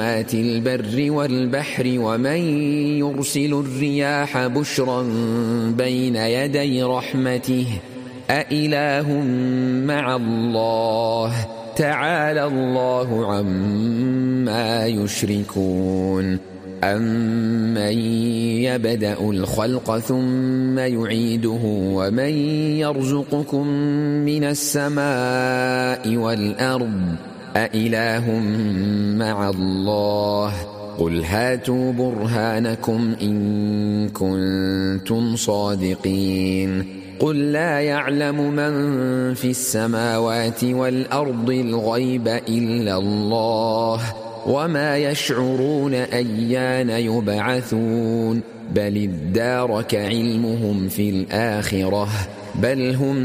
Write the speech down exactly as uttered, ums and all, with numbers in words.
البر والبحر ومن يرسل الرياح بشرا بين يدي رحمته أإله مع الله تعالى الله عما يشركون أمن يبدأ الخلق ثم يعيده ومن يرزقكم من السماء والأرض أإله مع الله قل هاتوا برهانكم إن كنتم صادقين قل لا يعلم من في السماوات والأرض الغيب إلا الله وما يشعرون أيان يبعثون بل ادارك علمهم في الآخرة بل هم